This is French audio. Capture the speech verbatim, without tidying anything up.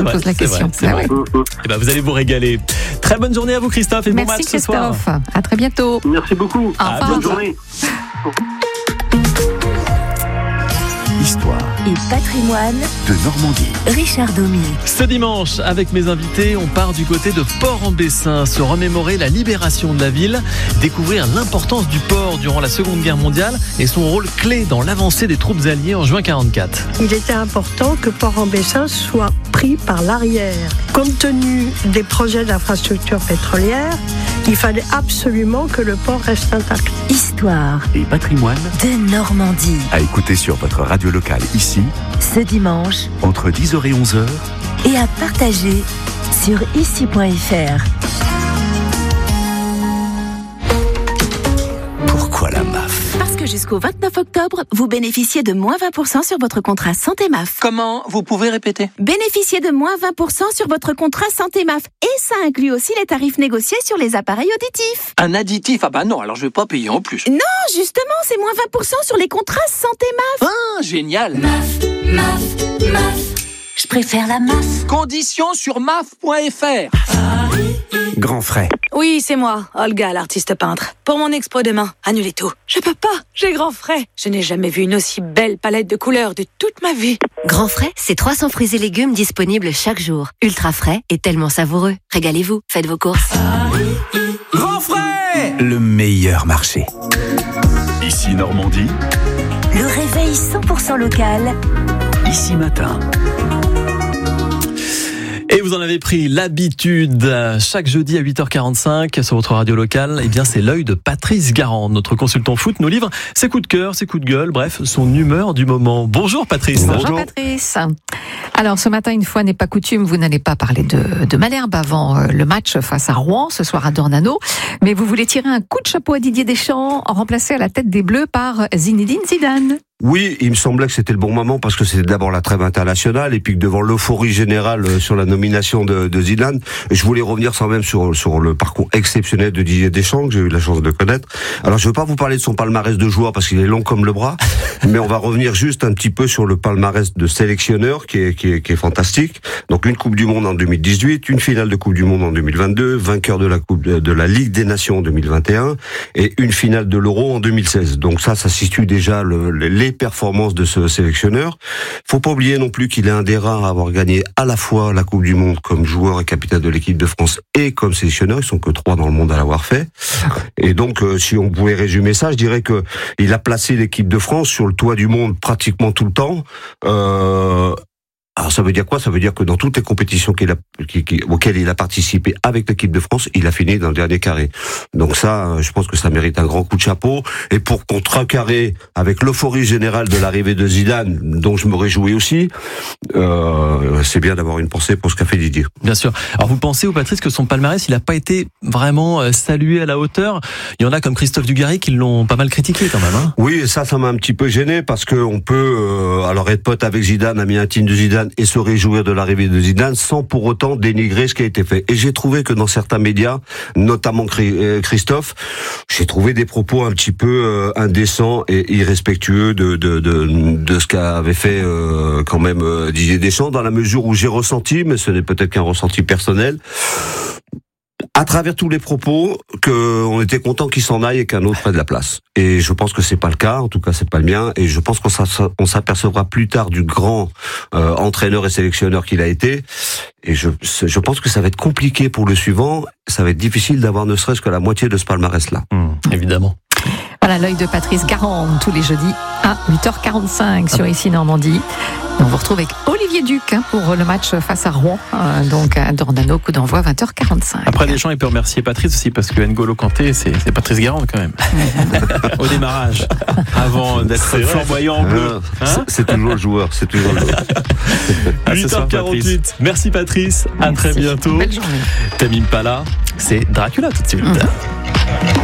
vrai, pose la question. C'est vrai, c'est vrai. Ouais. Et ben, vous allez vous régaler. Très bonne journée à vous, Christophe, et Merci, bon match ce soir. Christophe. À très bientôt. Merci beaucoup. À Bonne bientôt. journée. Histoire et patrimoine de Normandie. Richard Domy. Ce dimanche, avec mes invités, on part du côté de Port-en-Bessin, se remémorer la libération de la ville, découvrir l'importance du port durant la Seconde Guerre mondiale et son rôle clé dans l'avancée des troupes alliées en juin quarante-quatre. Il était important que Port-en-Bessin soit pris par l'arrière. Compte tenu des projets d'infrastructures pétrolières, il fallait absolument que le port reste intact. Histoire Et patrimoine de Normandie. à écouter sur votre radio locale ici, Ce dimanche entre dix heures et onze heures. et à partager sur ici point f r. Pourquoi la M A F? Parce que jusqu'au vingt-neuf octobre, vous bénéficiez de moins vingt pour cent sur votre contrat Santé M A F. Comment? Vous pouvez répéter? Bénéficiez de moins vingt pour cent sur votre contrat Santé M A F. Et ça inclut aussi les tarifs négociés sur les appareils auditifs. Un additif? Ah bah non, alors je vais pas payer en plus. Non, justement, c'est moins vingt pour cent sur les contrats Santé M A F. Ah, génial! M A F, M A F, M A F. Je préfère la M A F. Conditions sur M A F point F R. Grand frais. Oui, c'est moi, Olga, l'artiste peintre. Pour mon expo demain, annulez tout. Je peux pas, j'ai grand frais. Je n'ai jamais vu une aussi belle palette de couleurs de toute ma vie. Grand frais, c'est trois cents fruits et légumes disponibles chaque jour. Ultra frais et tellement savoureux. Régalez-vous, faites vos courses. Grand frais! Le meilleur marché. Ici Normandie, Le réveil cent pour cent local. ici matin. Et vous en avez pris l'habitude, chaque jeudi à huit heures quarante-cinq sur votre radio locale, eh bien c'est l'œil de Patrice Garand. Notre consultant foot nous livre ses coups de cœur, ses coups de gueule, bref, son humeur du moment. Bonjour Patrice. Bonjour Patrice. Alors ce matin, une fois n'est pas coutume, vous n'allez pas parler de, de Malherbe avant euh, le match face à Rouen, ce soir à Dornano, mais vous voulez tirer un coup de chapeau à Didier Deschamps, remplacé à la tête des Bleus par Zinedine Zidane. Oui, il me semblait que c'était le bon moment parce que c'était d'abord la trêve internationale et puis que devant l'euphorie générale sur la nomination de, de Zidane, je voulais revenir sans même sur, sur le parcours exceptionnel de Didier Deschamps que j'ai eu la chance de connaître. Alors je veux pas vous parler de son palmarès de joueur parce qu'il est long comme le bras, mais on va revenir juste un petit peu sur le palmarès de sélectionneur qui est, qui est, qui est fantastique. Donc une Coupe du Monde en deux mille dix-huit, une finale de Coupe du Monde en deux mille vingt-deux, vainqueur de la Coupe de, de la Ligue des Nations en deux mille vingt et un et une finale de l'Euro en deux mille seize. Donc ça, ça situe déjà le, les performances de ce sélectionneur. Faut pas oublier non plus qu'il est un des rares à avoir gagné à la fois la Coupe du Monde comme joueur et capitaine de l'équipe de France et comme sélectionneur. Ils sont que trois dans le monde à l'avoir fait. Et donc, euh, si on pouvait résumer ça, je dirais que il a placé l'équipe de France sur le toit du monde pratiquement tout le temps. Euh, Alors ça veut dire quoi? Ça veut dire que dans toutes les compétitions qu'il a, qui, qui, auxquelles il a participé avec l'équipe de France, il a fini dans le dernier carré. Donc ça, je pense que ça mérite un grand coup de chapeau. Et pour contrecarrer avec l'euphorie générale de l'arrivée de Zidane, dont je me réjouis aussi, euh, c'est bien d'avoir une pensée pour ce qu'a fait Didier. Bien sûr. Alors vous pensez, ou Patrice, que son palmarès, il n'a pas été vraiment euh, salué à la hauteur? Il y en a comme Christophe Dugarry qui l'ont pas mal critiqué quand même. Hein. Oui, et ça, ça m'a un petit peu gêné parce que on peut, euh, alors être pote avec Zidane, ami intime de Zidane, et se réjouir de l'arrivée de Zidane sans pour autant dénigrer ce qui a été fait. Et j'ai trouvé que dans certains médias, notamment Christophe, j'ai trouvé des propos un petit peu euh, indécents et irrespectueux de de de, de ce qu'avait fait euh, quand même euh, Didier Deschamps, dans la mesure où j'ai ressenti, mais ce n'est peut-être qu'un ressenti personnel, à travers tous les propos, qu'on était content qu'il s'en aille et qu'un autre prenne la place. Et je pense que c'est pas le cas, en tout cas c'est pas le mien, et je pense qu'on s'apercevra plus tard du grand euh, entraîneur et sélectionneur qu'il a été, et je, je pense que ça va être compliqué pour le suivant, ça va être difficile d'avoir ne serait-ce que la moitié de ce palmarès-là. Mmh, évidemment. Voilà l'œil de Patrice Garand tous les jeudis à huit heures quarante-cinq sur Ici Normandie. On vous retrouve avec Olivier Duc hein, pour le match face à Rouen, euh, donc à Dornano, coup d'envoi vingt heures quarante-cinq. Après, Deschamps, il peut remercier Patrice aussi parce que N'Golo Kanté, c'est, c'est Patrice Garand quand même. Au avant d'être flamboyant en bleu. Hein c'est, c'est toujours le joueur, c'est toujours le joueur. huit heures quarante-huit. Merci Patrice, à Merci. très bientôt. Belle journée. Tamim Pala, c'est Dracula tout de suite. Mmh.